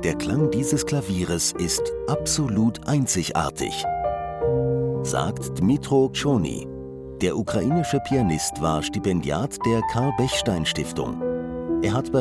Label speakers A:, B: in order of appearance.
A: Der Klang dieses Klavieres ist absolut einzigartig, sagt Dmytro Chony. Der ukrainische Pianist war Stipendiat der Karl-Bechstein-Stiftung. Er hat